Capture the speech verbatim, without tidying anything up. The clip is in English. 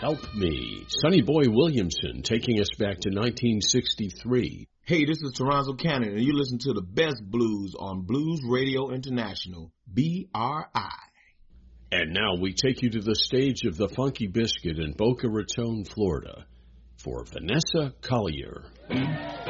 Help Me. Sonny Boy Williamson taking us back to nineteen sixty-three. Hey, this is Toronzo Cannon, and you listen to the best blues on Blues Radio International, B R I. And now we take you to the stage of the Funky Biscuit in Boca Raton, Florida, for Vanessa Collier.